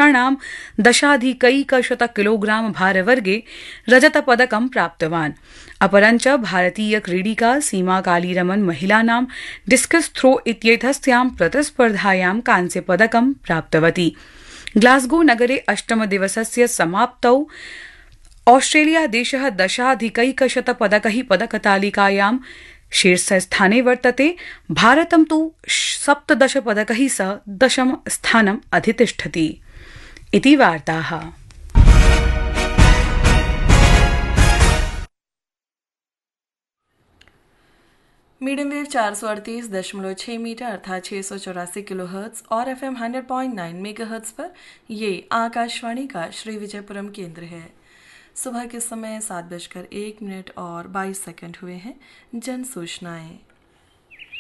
पुरुषाणां 10,100 किलोग्राम भारवर्गे रजतपदकं प्राप्तवान्। अपरञ्च भारतीय क्रीडिका सीमा कालीरमन महिलानां डिस्कस थ्रो इत्येतस्यां प्रतिस्पर्धायां कांस्यपदकं प्राप्तवती। ग्लासगो नगरे अष्टमदिवसस्य समाप्तौ ऑस्ट्रेलिया देशः 10,100 पदकैः पदकतालिकायां शीर्षस्थाने वर्तते। भारतं तु 17 पदकैः सह 10 स्थानम् अधितिष्ठति। इति वार्ताः। मीडियम वेव 438.6 मीटर अर्थात 684 किलोहर्ट्ज और FM 100.9 मेगाहर्ट्ज पर ये आकाशवाणी का श्री विजयपुरम केंद्र है। सुबह के समय 7:01 और 22 हुए हैं। जन सूचनाएं।